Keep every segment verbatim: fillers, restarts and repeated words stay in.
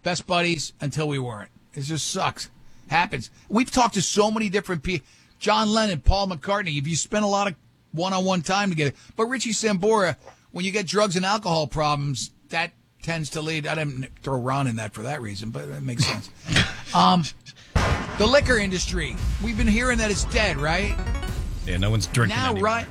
best buddies until we weren't. It just sucks. Happens. We've talked to so many different people. John Lennon, Paul McCartney. If you spend a lot of one-on-one time together. But Richie Sambora, when you get drugs and alcohol problems, that tends to lead. I didn't throw Ron in that for that reason, but it makes sense. um, the liquor industry. We've been hearing that it's dead, right? Yeah, no one's drinking now, anymore. Ryan,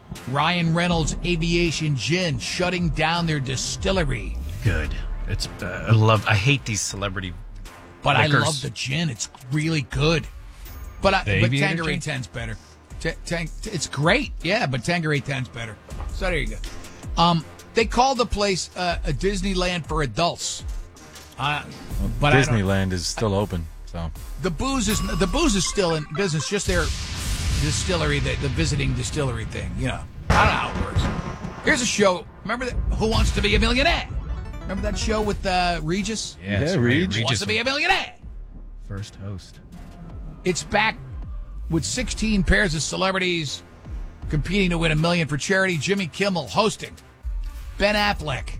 Ryan Reynolds Aviation Gin shutting down their distillery. Good. It's. Uh, I love. I hate these celebrity. But liquors. I love the gin. It's really good. But I, The but Aviator Tanqueray gin? ten's better. T- tang- it's great, yeah, but Tanqueray ten's better. So there you go. Um, they call the place uh, a Disneyland for adults. Uh, but I don't- Disneyland is still open, so the booze is the booze is still in business. Just their distillery, the, the visiting distillery thing. You know, I don't know how it works. Here's a show. Remember that? Who Wants to Be a Millionaire? Remember that show with uh, Regis? Yeah, Yeah, so Regis. Who Wants to Be a Millionaire? First host. It's back with sixteen pairs of celebrities competing to win a million for charity. Jimmy Kimmel hosting. Ben Affleck,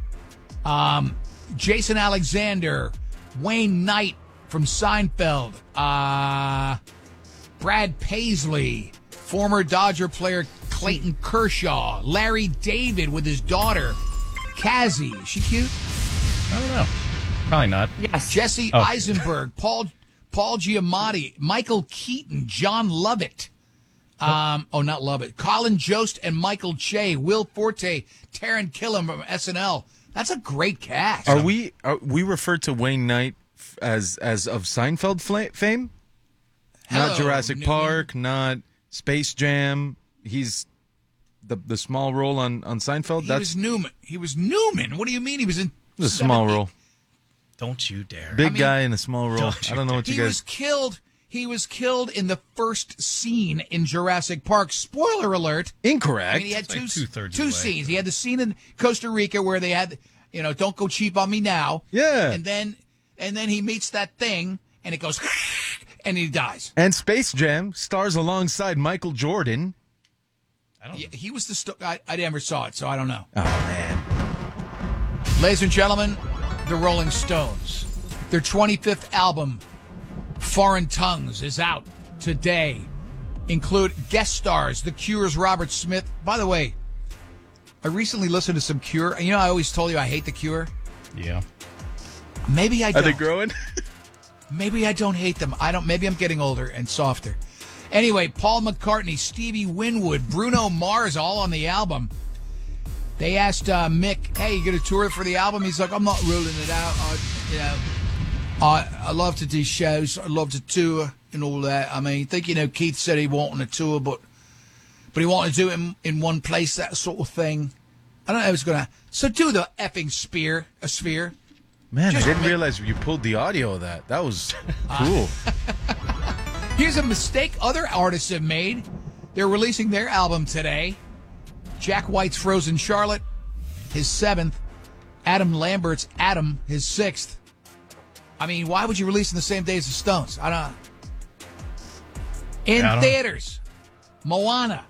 um, Jason Alexander, Wayne Knight from Seinfeld, uh, Brad Paisley, former Dodger player Clayton Kershaw, Larry David with his daughter, Cassie. Is she cute? I don't know. Probably not. Yes. Jesse Oh. Eisenberg, Paul Paul Giamatti, Michael Keaton, John Lovett. Um, oh, not Lovett. Colin Jost and Michael Che, Will Forte, Taron Killam from S N L. That's a great cast. are we are we referred to Wayne Knight f- as as of Seinfeld fla- fame? Hello, not Jurassic Newman. Park, not Space Jam. He's the the small role on on Seinfeld. He That's was Newman. He was Newman. What do you mean? He was in a small seventy role. Don't you dare. Big I mean, guy in a small role. don't you I don't know what you He guys. was killed. He was killed in the first scene in Jurassic Park. Spoiler alert. Incorrect. I mean, he had It's two like two-thirds two of the way. scenes. He had the scene in Costa Rica where they had, you know, "Don't go cheap on me now." Yeah. And then, and then he meets that thing, and it goes, and he dies. And Space Jam stars alongside Michael Jordan. I don't. He, he was the. St- I, I never saw it, so I don't know. Oh man. Ladies and gentlemen, the Rolling Stones. Their twenty-fifth album, Foreign Tongues, is out today. Include guest stars, The Cure's Robert Smith. By the way, I recently listened to some Cure. You know, I always told you I hate The Cure. Yeah. Maybe I Are don't. they growing? Maybe I don't hate them. I don't. Maybe I'm getting older and softer. Anyway, Paul McCartney, Stevie Winwood, Bruno Mars, all on the album. They asked uh, Mick, "Hey, you going to tour for the album?" He's like, "I'm not ruling it out. I, you know, I I love to do shows. I love to tour and all that. I mean, I think you know, Keith said he wanted a tour, but but he wanted to do it in, in one place, that sort of thing. I don't know if it's going to. So do the effing spear, a sphere." Man, Just I didn't make- realize you pulled the audio of that. That was cool. Here's a mistake other artists have made. They're releasing their album today. Jack White's Frozen Charlotte, his seventh. Adam Lambert's Adam, his sixth. I mean, why would you release in the same day as the Stones? I don't know. In Yeah, I don't- theaters, Moana.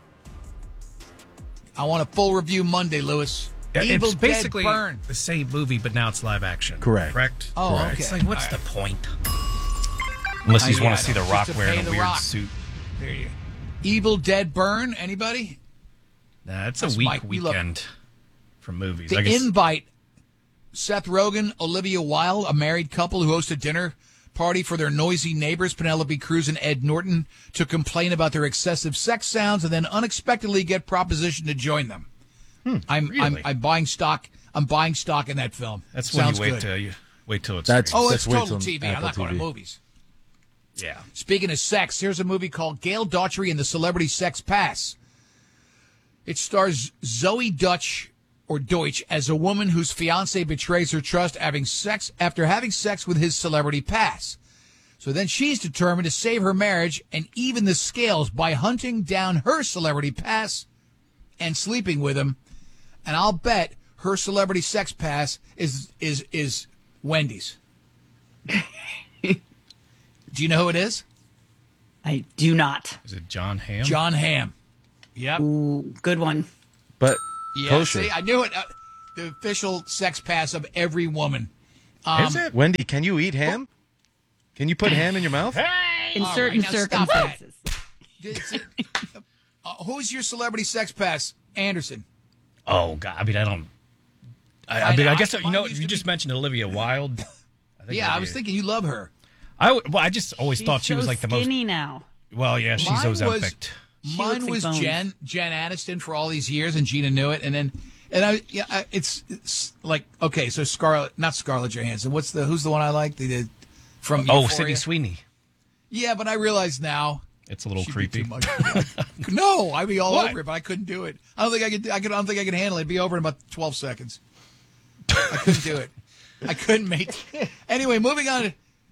I want a full review Monday, Lewis. Yeah, Evil it's basically Dead Burn. the same movie, but now it's live action. Correct. Correct. Oh, Correct. okay. It's like, what's All the right. point? Unless you I- just want yeah, to see I The know. Rock Just to wearing pay a The weird Rock. suit. There you go. Evil Dead Burn. Anybody? Nah, it's That's a weak Mike. We love- weekend for movies. The I guess. Invite. Seth Rogen, Olivia Wilde, a married couple who host a dinner party for their noisy neighbors, Penelope Cruz and Ed Norton, to complain about their excessive sex sounds and then unexpectedly get propositioned to join them. I'm, I'm really? I'm buying stock. I'm buying stock in that film. That's when Sounds you wait good. till you wait till it's. That's- free. Oh, Let's it's wait total till T V. I'm Apple not going to T V. movies. yeah. Speaking of sex, here's a movie called Gail Daughtry and the Celebrity Sex Pass. It stars Zoe Dutch or Deutsch as a woman whose fiance betrays her trust having sex after having sex with his celebrity pass. So then she's determined to save her marriage and even the scales by hunting down her celebrity pass and sleeping with him. And I'll bet her celebrity sex pass is is is Wendy's. Do you know who it is? I do not. Is it John Hamm? John Hamm. Yep. Ooh, good one. But Yeah, kosher. see, I knew it. Uh, the official sex pass of every woman. Um, Is it? Wendy, can you eat ham? Can you put ham in your mouth? In All certain right, now stop that. circumstances. It's- uh, who's your celebrity sex pass, Anderson? Oh God! I mean, I don't. I, I I mean, know. I guess I- you mine know. used You to just be- mentioned Olivia Wilde. I think Yeah, I Olivia- was thinking you love her. I w- well, I just always She's thought she so was like the most. skinny now. Well, yeah, she's Mine Ozempic. was- She Mine looks like was bones. Jen Jen Aniston for all these years, and Gina knew it. And then, and I, yeah, I, it's, it's like okay, so Scarlett, not Scarlett Johansson. What's the who's the one I like? The, the from Oh, Euphoria? Sydney Sweeney. Yeah, but I realize now It's a little she'd be creepy. too much. No, I'd be all What? over it, but I couldn't do it. I don't think I could. I could. I don't think I could handle it. It'd be over in about twelve seconds. I couldn't do it. I couldn't, mate. Anyway, moving on.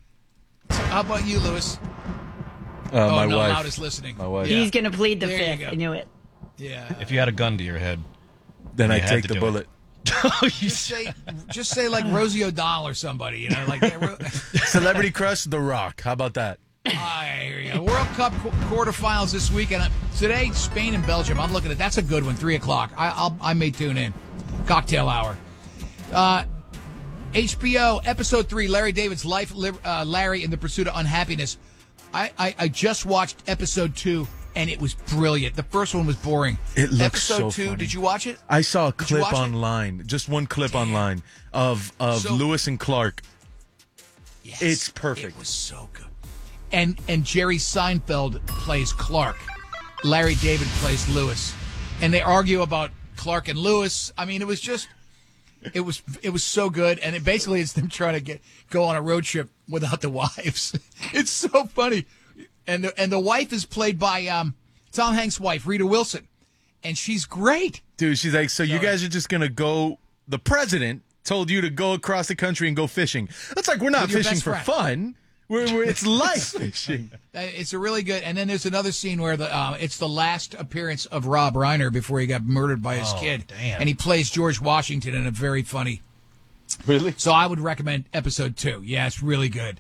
How about you, Lewis? Uh, Oh my no, wife. Loud is listening. My wife. Yeah. He's going to plead the There you fifth. go. I knew it. Yeah. If you had a gun to your head, Then I You had take to the do bullet. oh, you Just say, just say like Rosie O'Donnell or somebody, you know, like yeah, Ro- Celebrity crush, The Rock. How about that? I hear ya. World Cup qu- quarterfinals this weekend. Uh, Today, Spain and Belgium. I'm looking at that's a good one. Three o'clock. I, I'll I may tune in. Cocktail hour. Uh, H B O episode three. Larry David's life. Li- Uh, Larry in the Pursuit of Unhappiness. I, I I just watched episode two and it was brilliant. The first one was boring. It looks episode so two. funny. Did you watch it? I saw a you clip watch it? online, just one clip online of of So- Lewis and Clark. Yes, It's perfect. It was so good. And and Jerry Seinfeld plays Clark. Larry David plays Lewis. And they argue about Clark and Lewis. I mean, it was just it was it was so good. And it basically it's them trying to get go on a road trip without the wives. It's so funny. And the, and the wife is played by um, Tom Hanks' wife, Rita Wilson. And she's great. Dude, she's like, so you guys are just gonna go? The president told you to go across the country and go fishing. That's like we're not With your fishing best for friend. fun. We're, we're it's life fishing. Uh, It's a really good, and then there's another scene where the uh, it's the last appearance of Rob Reiner before he got murdered by his Oh, kid, damn. and he plays George Washington in a very funny. Really? So I would recommend episode two. Yeah, it's really good.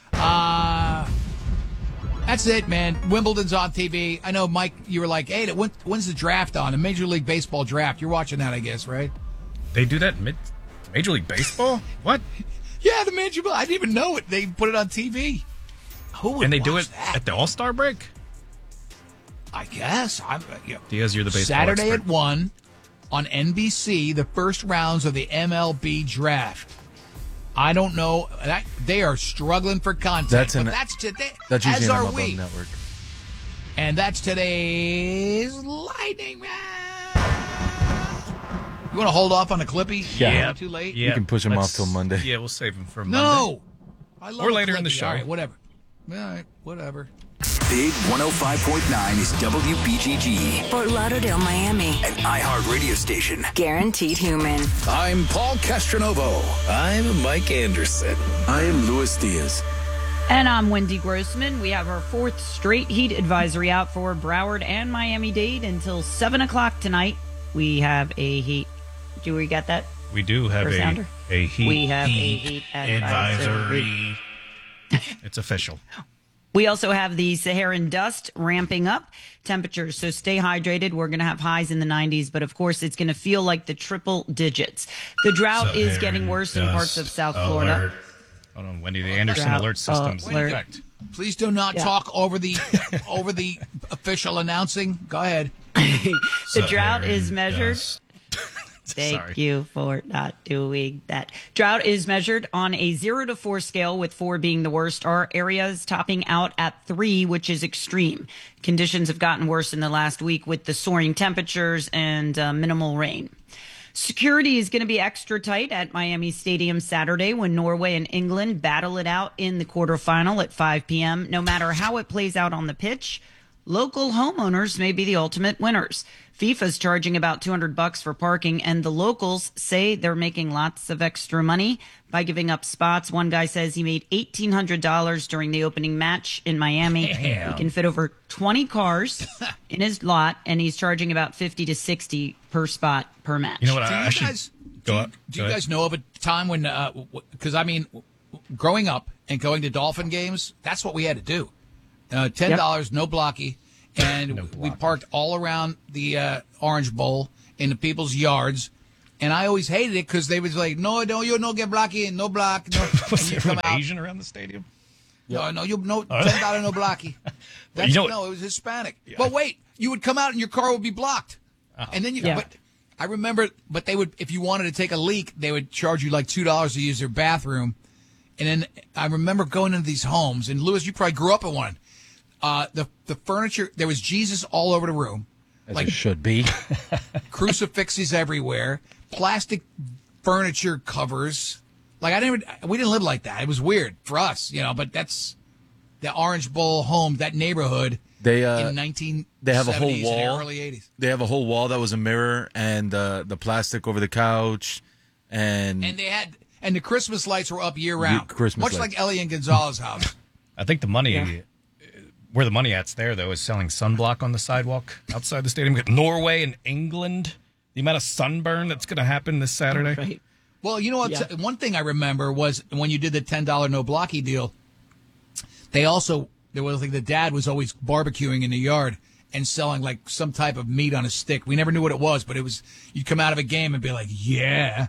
Uh that's it, man. Wimbledon's on T V. I know, Mike. You were like, "Hey, when, when's the draft on? The Major League Baseball draft?" You're watching that, I guess, right? they do that in mid Major League Baseball. What? Yeah, the Major. I didn't even know it. They put it on T V. Who would And they do watch it that? at the All Star break. I guess. I'm. You know, Diaz, you're the baseball Saturday expert. at one on N B C, the first rounds of the M L B draft. I don't know. That, they are struggling for content. That's an- but that's today. That's as usually are an M L B we. network. And that's today's Lightning Round. You want to hold off on the Clippy? Yeah. Too late? Yeah, We can push him let's- off till Monday. Yeah, we'll save him for Monday. No. I love Or a later in the Clippy. show. All right, whatever. All right, whatever. Big one oh five point nine is W B G G, Fort Lauderdale, Miami. an iHeart radio station. Guaranteed human. I'm Paul Castronovo. I'm Mike Anderson. I am Luis Diaz. And I'm Wendy Grossman. We have our fourth straight heat advisory out for Broward and Miami-Dade until seven o'clock tonight. We have a heat. Do we get that? We do have First a, sounder? a heat, We have a heat advisory. It's official. We also have the Saharan dust ramping up temperatures, so stay hydrated. We're going to have highs in the nineties, but of course it's going to feel like the triple digits. The drought is getting worse in parts of South Florida. Hold on, Wendy. The Anderson Drought alert system's in alert. effect. Please do not Yeah. talk over the over the official announcing. Go ahead. The drought is measured. Thank Sorry. you for not doing that. Drought is measured on a zero to four scale, with four being the worst. Our areas topping out at three, which is extreme. Conditions have gotten worse in the last week with the soaring temperatures and uh, minimal rain. Security is going to be extra tight at Miami Stadium Saturday when Norway and England battle it out in the quarterfinal at five p.m. No matter how it plays out on the pitch, local homeowners may be the ultimate winners. FIFA's charging about two hundred bucks for parking, and the locals say they're making lots of extra money by giving up spots. One guy says he made eighteen hundred dollars during the opening match in Miami. Damn. He can fit over twenty cars in his lot, and he's charging about fifty to sixty per spot per match. You know what? Do I, you I should guys go do, up. do Go you ahead. guys know of a time when? Because I mean, w- w- growing up and going to Dolphin games, that's what we had to do. Uh, Ten dollars, no blocky, and No we blocky. parked all around the uh, Orange Bowl in the people's yards, And I always hated it because they was like, no, no, you no get blocky, no block. No. Was And you there come an out, Asian around the stadium? no, no, you no ten dollar no blocky. That's, you know what- no, it was Hispanic. But wait, you would come out and your car would be blocked, and then you. Yeah. But I remember, but they would, if you wanted to take a leak, they would charge you like two dollars to use their bathroom. And then I remember going into these homes, and Lewis, you probably grew up in one. Uh, the the furniture, there was Jesus all over the room, As like it should be. crucifixes everywhere, plastic furniture covers. Like I didn't, even, we didn't live like that. It was weird for us, you know. But that's the Orange Bowl home, that neighborhood They uh, in nineteen they have a whole seventies wall. and early eighties, They have a whole wall that was a mirror and uh, the plastic over the couch, and, and they had, and the Christmas lights were up year round, Christmas much lights. like Ellie and Gonzalez's house. I think the money, where the money at's there, though, is selling sunblock on the sidewalk outside the stadium. Norway and England, the amount of sunburn that's going to happen this Saturday. Right. Well, you know what? Yeah. One thing I remember was when you did the ten dollar no blocky deal, they also, there was like the dad was always barbecuing in the yard and selling like some type of meat on a stick. We never knew what it was, but it was, you'd come out of a game and be like, yeah,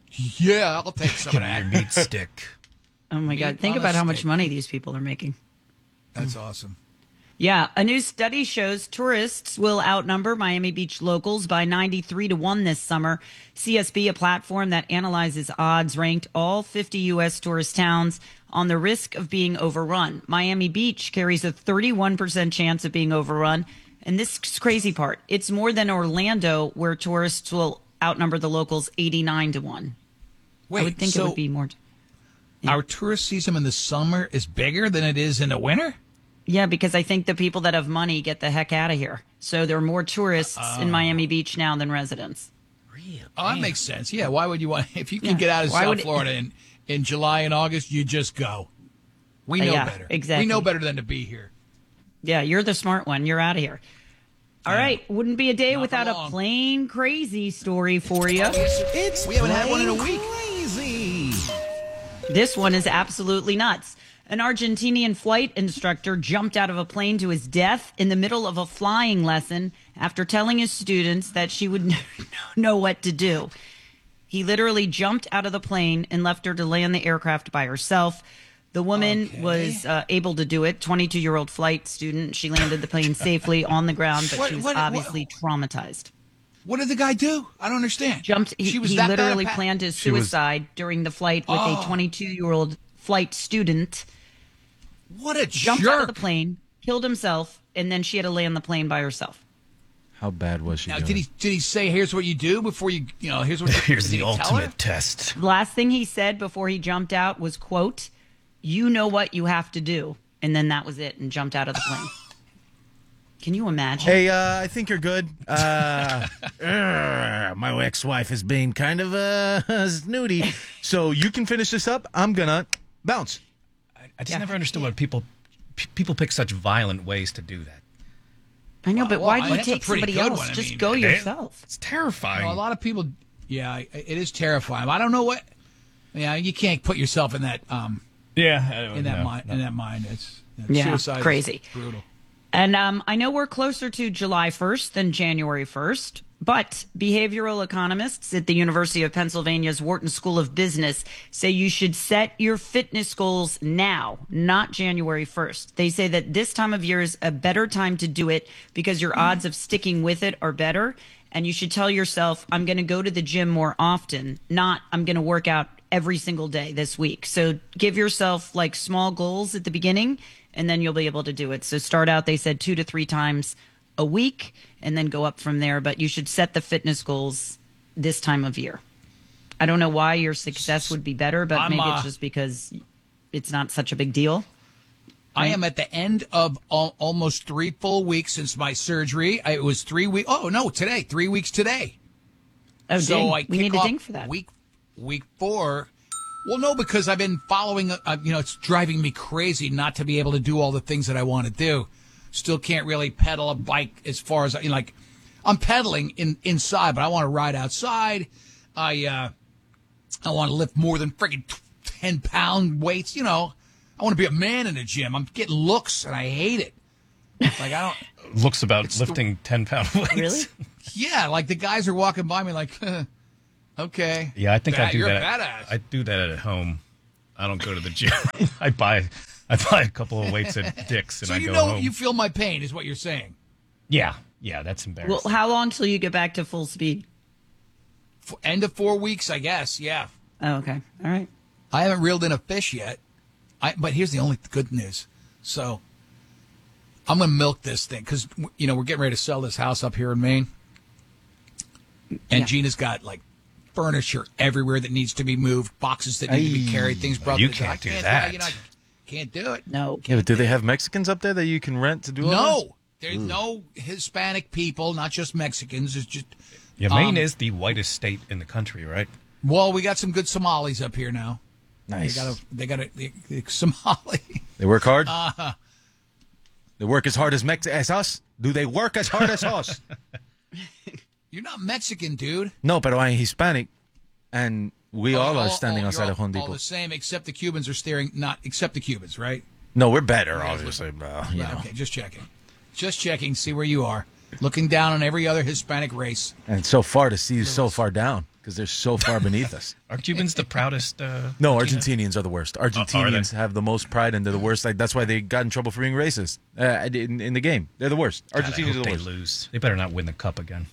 yeah, I'll take some of Your that. meat stick. Oh my Meat God! Think on a about how much stick. money these people are making. That's awesome. Yeah, a new study shows tourists will outnumber Miami Beach locals by ninety-three to one this summer. C S B, a platform that analyzes odds, ranked all fifty U S tourist towns on the risk of being overrun. Miami Beach carries a thirty-one percent chance of being overrun. And this is crazy part, it's more than Orlando, where tourists will outnumber the locals eighty-nine to one. Wait, I would think so it would be more. our tourist season in the summer is bigger than it is in the winter? Yeah, because I think the people that have money get the heck out of here. So there are more tourists in Miami Beach now than residents. Oh, that makes sense. Yeah, why would you want, if you can Yeah. get out of Why South would- Florida in, in July and August, you just go. We know Yeah, better. exactly. We know better than to be here. Yeah, you're the smart one. You're out of here. All right, wouldn't be a day Not without for a long. plain crazy story for you. It's We haven't had one in a week. crazy. This one is absolutely nuts. An Argentinian flight instructor jumped out of a plane to his death in the middle of a flying lesson after telling his students that she would know what to do. He literally jumped out of the plane and left her to land the aircraft by herself. The woman Okay. was uh, able to do it. twenty-two-year-old flight student. She landed the plane safely on the ground, but What- she was what- what- obviously traumatized. What did the guy do? I don't understand. Jumped. He, She was he that bad literally a pa- planned his She was- suicide during the flight with Oh. a twenty-two-year-old flight student. What a Jumped jerk. out of the plane, killed himself, and then she had to land the plane by herself. How bad was she Now, doing? did he did he say, here's what you do before you, you know, here's what Here's did the he tell her? ultimate test. The last thing he said before he jumped out was, quote, "You know what you have to do." And then that was it, and jumped out of the plane. Can you imagine? Hey, uh, I think you're good. Uh, uh, my ex-wife is being kind of uh, snooty, so you can finish this up. I'm gonna bounce. I just never understood why people p- people pick such violent ways to do that. I know, but Well, why I- do you that's a take pretty somebody good else? one. I Just mean, go They- yourself. It's terrifying. You know, a lot of people, yeah, it it is terrifying. I don't know what, yeah, you can't put yourself in that um yeah, in that no, mind no. in that mind. It's Yeah, suicide is crazy. brutal. And um, I know we're closer to July first than January first, but behavioral economists at the University of Pennsylvania's Wharton School of Business say you should set your fitness goals now, not January first. They say that this time of year is a better time to do it because your odds of sticking with it are better. And you should tell yourself, I'm going to go to the gym more often, not I'm going to work out every single day this week. So give yourself like small goals at the beginning, and then you'll be able to do it. So start out, they said, two to three times a week, and then go up from there. But you should set the fitness goals this time of year. I don't know why your success would be better, but I'm, maybe uh, it's just because it's not such a big deal. I am at the end of al- almost three full weeks since my surgery. I, it was three weeks. Oh no, today, three weeks today. Oh, so ding. I we kick need a off ding for that. Week week four. Well, no, because I've been following. Uh, you know, it's driving me crazy not to be able to do all the things that I want to do. Still can't really pedal a bike as far as you know, like I'm pedaling in inside, but I want to ride outside. I uh, I want to lift more than freaking ten pound weights. You know, I want to be a man in the gym. I'm getting looks, and I hate it. Like I don't. Looks about It's lifting ten pound weights. Really? Yeah, like the guys are walking by me like, Okay. Yeah, I think I Bad- do you're that. a badass. I do that at home. I don't go to the gym. I buy I buy a couple of weights at Dick's and So I you go know home. you feel my pain is what you're saying. Yeah, yeah, that's embarrassing. Well, how long till you get back to full speed? F- End of four weeks, I guess. Yeah. Oh, okay. All right. I haven't reeled in a fish yet. I, but here's the only good news. So I'm going to milk this thing because, you know, we're getting ready to sell this house up here in Maine. And Yeah. Gina's got, like, furniture everywhere that needs to be moved, boxes that need to be carried, things brought You to the- I can't do I- that. You know, I can't do it. No. Yeah, but do they have Mexicans up there that you can rent to do all that? No. There's no Hispanic people, not just Mexicans. It's just, yeah, Maine um, is the whitest state in the country, right? well, we got some good Somalis up here now. Nice. They got a, they got a the, the Somali. They work hard? Uh, They work as hard as Mex- as us? Do they work as hard as us? You're not Mexican, dude. No, but I'm Hispanic, and we all, are all- standing all- outside you're of Home all- Depot. All the same, except the Cubans are staring. Not except the Cubans, right? No, we're better, obviously. But, you Right, know. okay, just checking. Just checking. See where you are. Looking down on every other Hispanic race. And so far to see you so far down because they're so far beneath us. Are Cubans the proudest? Uh, No, Latino? Argentinians are the worst. are Argentinians they? have the most pride and they're the worst. Like that's why they got in trouble for being racist uh, in, in the game. They're the worst. God, I Argentinians hope are the they worst. lose. They better not win the cup again.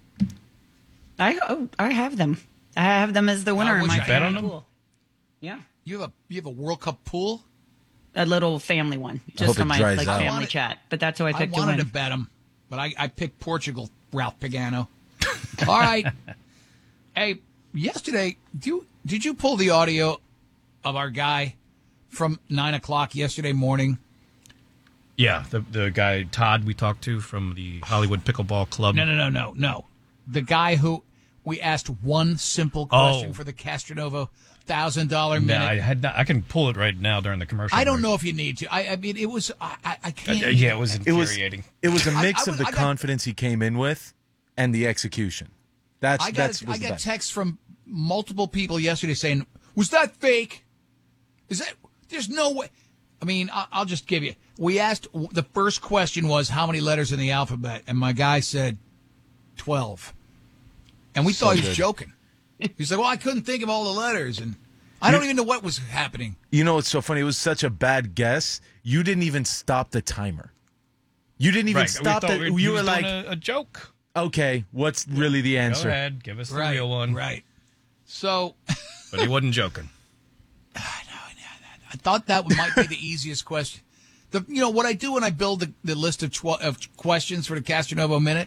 I oh, I have them. I have them as the winner Uh, in would my you bet on family them? pool. Yeah. You have a you have a World Cup pool. A little family one, hope just it on my dries like out. family I wanted- chat. But that's who I I picked to wanted win. to bet them, but I, I picked Portugal. Ralph Pagano. All right. Hey, yesterday, do you, did you pull the audio of our guy from nine o'clock yesterday morning? Yeah, the the guy Todd we talked to from the Hollywood Pickleball Club. No, no, no, no, no. The guy who we asked one simple question Oh. for the Castronovo thousand dollar No, minute. I had not, I can pull it right now during the commercial. I don't break. know if you need to. I, I mean, it was. I, I, I Uh, can't. yeah, it was It was infuriating. it was a I- mix I of was- the I got- confidence he came in with and the execution. That's I that's got. was I the got best. texts from multiple people yesterday saying, "Was that fake? Is that? There's no way." I mean, I, I'll just give you. We asked. The first question was, "How many letters in the alphabet?" And my guy said, twelve. And we So thought he was good. joking. He's like, "Well, I couldn't think of all the letters, and I don't even know what was happening." You know what's so funny? It was such a bad guess. You didn't even stop the timer. You didn't even Right, stop we thought the. we- he You were was doing like, a, a joke. okay, what's really the Go answer? ahead, give us the Right. real one. Right. So. But he wasn't joking. I thought that might be the easiest question. The you know what I do when I build the, the list of tw- of questions for the Castronovo Minute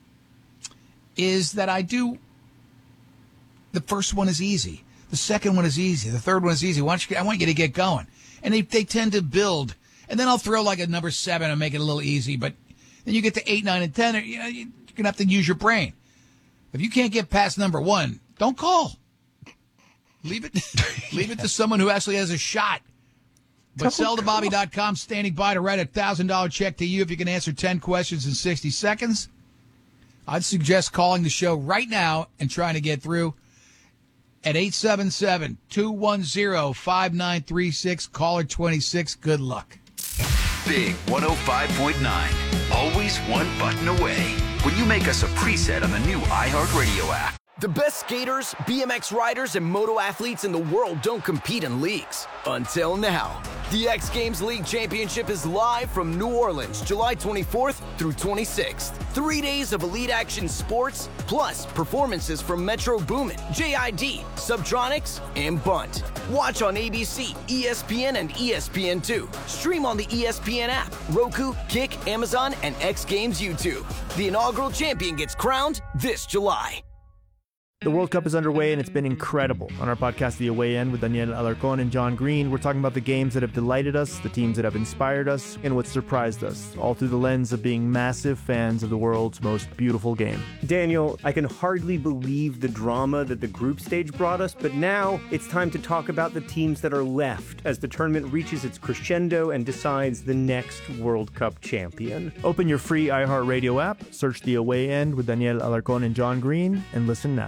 is that I do the first one is easy, the second one is easy, the third one is easy. Why don't you, I want you to get going, and they they tend to build, and then I'll throw like a number seven and make it a little easy, but then you get to eight, nine, and ten. You know, you're gonna have to use your brain. If you can't get past number one, don't call. Leave it leave it to someone who actually has a shot. But sell to bobby dot com standing by to write a one thousand dollars check to you if you can answer ten questions in sixty seconds. I'd suggest calling the show right now and trying to get through at eight seven seven, two one zero, five nine three six, caller twenty-six. Good luck. Big one oh five point nine. Always one button away. When you make us a preset on the new iHeartRadio app. The best skaters, B M X riders, and moto athletes in the world don't compete in leagues. Until now. The X Games League Championship is live from New Orleans, July twenty-fourth through twenty-sixth. Three days of elite action sports, plus performances from Metro Boomin, J I D, Subtronics, and Bunt. Watch on A B C, E S P N, and E S P N two. Stream on the E S P N app, Roku, Kick, Amazon, and X Games YouTube. The inaugural champion gets crowned this July. The World Cup is underway and it's been incredible. On our podcast, The Away End, with Daniel Alarcon and John Green, we're talking about the games that have delighted us, the teams that have inspired us, and what surprised us, all through the lens of being massive fans of the world's most beautiful game. Daniel, I can hardly believe the drama that the group stage brought us, but now it's time to talk about the teams that are left as the tournament reaches its crescendo and decides the next World Cup champion. Open your free iHeartRadio app, search The Away End with Daniel Alarcon and John Green, and listen now.